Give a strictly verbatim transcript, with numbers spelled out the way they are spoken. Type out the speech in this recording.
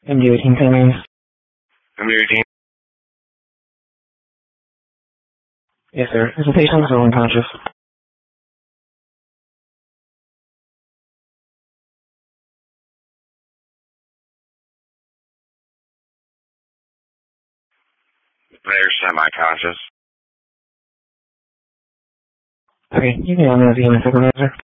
M D eighteen coming. M D eighteen. Yes, sir. Is the patient still unconscious? They're semi-conscious. Okay, you can go on the supervisor.